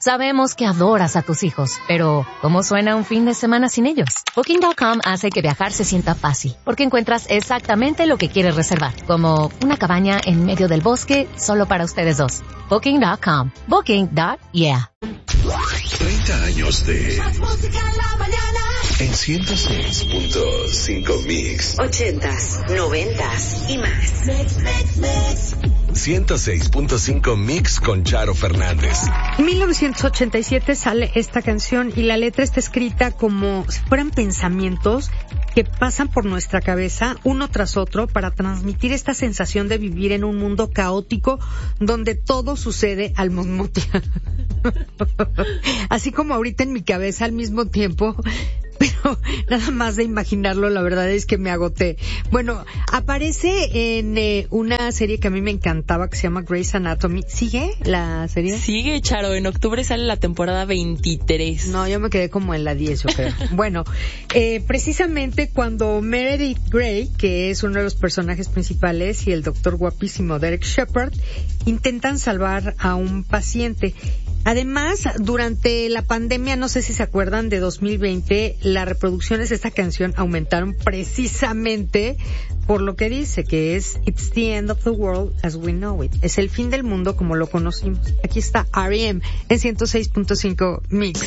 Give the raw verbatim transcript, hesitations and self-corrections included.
Sabemos que adoras a tus hijos, pero ¿cómo suena un fin de semana sin ellos? Booking punto com hace que viajar se sienta fácil, porque encuentras exactamente lo que quieres reservar, como una cabaña en medio del bosque solo para ustedes dos. Booking punto com. Booking. Yeah. treinta años de... Más música en la mañana. En ciento seis punto cinco Mix. Ochentas, noventas y más. Mix, mix, mix. ciento seis punto cinco Mix con Charo Fernández. En mil novecientos ochenta y siete sale esta canción y la letra está escrita como si fueran pensamientos que pasan por nuestra cabeza uno tras otro para transmitir esta sensación de vivir en un mundo caótico donde todo sucede al mismo tiempo. Así como ahorita en mi cabeza al mismo tiempo, pero nada más de imaginarlo, la verdad es que me agoté. Bueno, aparece en eh, una serie que a mí me encantaba que se llama Grey's Anatomy. ¿Sigue la serie? Sigue, Charo. En octubre sale la temporada veintitrés. No, yo me quedé como en la diez, yo creo. Bueno, eh, precisamente cuando Meredith Grey, que es uno de los personajes principales, y el doctor guapísimo Derek Shepherd, intentan salvar a un paciente. Además, durante la pandemia, no sé si se acuerdan, de dos mil veinte, las reproducciones de esta canción aumentaron precisamente por lo que dice, que es It's the end of the world as we know it. Es el fin del mundo como lo conocimos. Aquí está R E M en ciento seis punto cinco Mix.